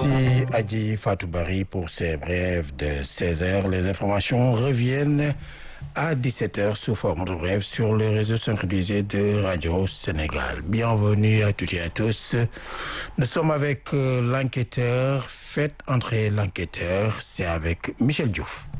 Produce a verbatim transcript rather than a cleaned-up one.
Merci Adji Fatou Bari pour ces brèves de seize heures. Les informations reviennent à dix-sept heures sous forme de brève sur le réseau synchronisé de Radio Sénégal. Bienvenue à toutes et à tous. Nous sommes avec euh, l'enquêteur. Faites entrer l'enquêteur. C'est avec Michel Diouf.